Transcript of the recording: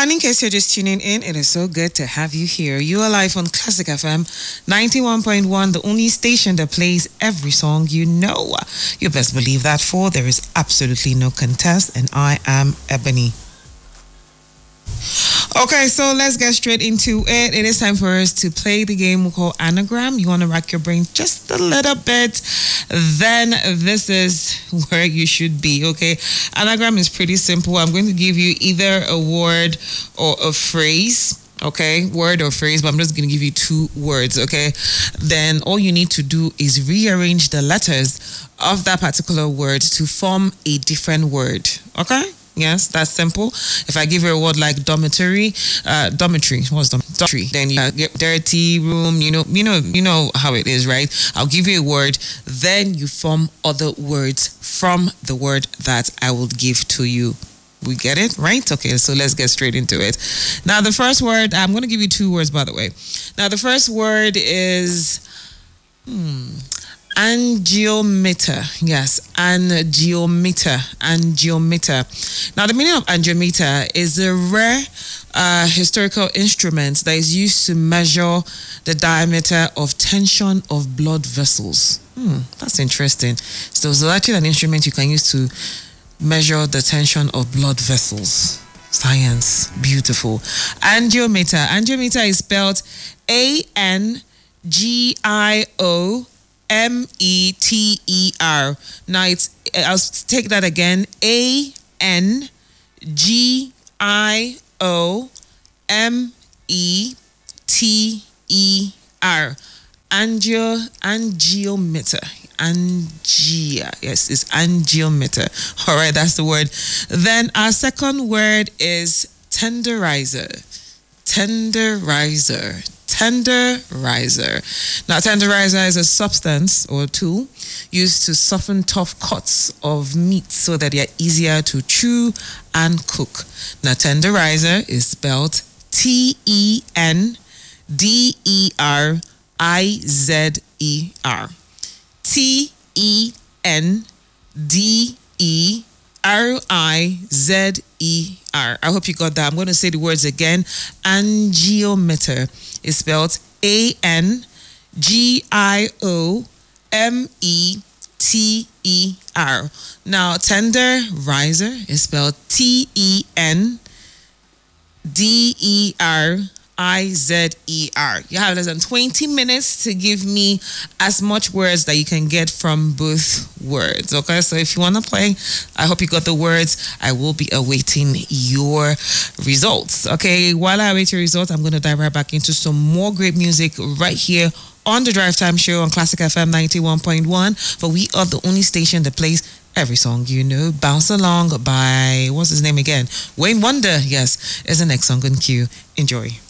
And in case you're just tuning in, it is so good to have you here. You are live on Classic FM 91.1, the only station that plays every song you know. You best believe that, for there is absolutely no contest, and I am Ebony. Okay, so let's get straight into it. It is time for us to play the game we call Anagram. You want to rack your brain just a little bit, then this is where you should be, okay? Anagram is pretty simple. I'm going to give you either a word or a phrase, okay? Word or phrase, but I'm just going to give you two words, okay? Then all you need to do is rearrange the letters of that particular word to form a different word, okay? Yes, that's simple. If I give you a word like dormitory, what's dormitory? Then you get dirty room. You know how it is, right? I'll give you a word, then you form other words from the word that I will give to you. We get it, right? Okay, so let's get straight into it. Now, the first word, I'm going to give you two words, by the way. Now, the first word is angiometer. Yes, angiometer. Now, the meaning of angiometer is a rare historical instrument that is used to measure the diameter of tension of blood vessels. That's interesting. So it's actually an instrument you can use to measure the tension of blood vessels. Science, beautiful. Angiometer. Angiometer is spelled ANGIOMETER. Now I'll take that again. ANGIOMETER. Angiometer. Yes, it's angiometer. All right, that's the word. Then our second word is tenderizer. Tenderizer. Now, tenderizer is a substance or tool used to soften tough cuts of meat so that they are easier to chew and cook. Now, tenderizer is spelled TENDERIZER. TENDERIZER. I hope you got that. I'm going to say the words again. Angiometer is spelled ANGIOMETER. Now, tenderizer is spelled TENDERIZER. You have less than 20 minutes to give me as much words that you can get from both words. Okay, so if you want to play, I hope you got the words. I will be awaiting your results. Okay, while I await your results, I'm going to dive right back into some more great music right here on the Drive Time Show on Classic FM 91.1. For we are the only station that plays every song you know. Bounce Along by, what's his name again? Wayne Wonder. Yes, is the next song on cue. Enjoy.